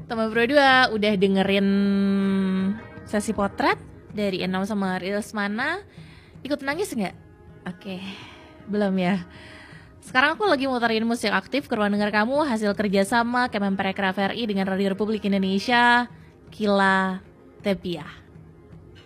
Teman berdua udah dengerin sesi potret dari Enam sama Rilsmana. Ikut nangis nggak? Oke, belum ya. Sekarang aku lagi muterin musik aktif ke ruang dengar kamu, hasil kerjasama Kemenparekraf RI dengan Radio Republik Indonesia, Kila Tepia.